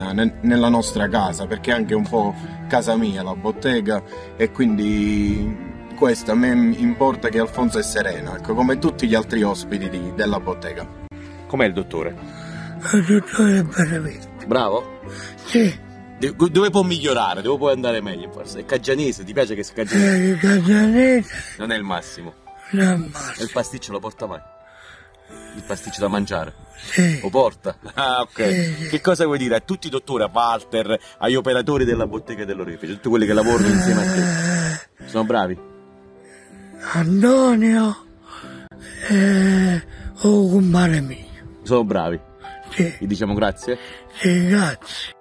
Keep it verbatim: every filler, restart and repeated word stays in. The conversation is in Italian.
ne- nella nostra casa, perché è anche un po' casa mia la bottega, e quindi questo a me importa che Alfonso è sereno, ecco, come tutti gli altri ospiti di- della bottega. Com'è il dottore? Il dottore è veramente. Bravo? Sì, De- dove può migliorare? Dove può andare meglio forse? È caggianese, ti piace che sia caggianese? è di Cagianese, Non è il massimo. non E ammazza. il pasticcio lo porta mai? Il pasticcio da mangiare? Sì, Lo porta? Ah, ok. Sì, sì. Che cosa vuoi dire a tutti i dottori, a Walter, agli operatori della bottega dell'Orefice, tutti quelli che lavorano insieme a te? Sono bravi? Antonio e un compare mio. Sono bravi. Sì, Gli diciamo grazie? sì, grazie.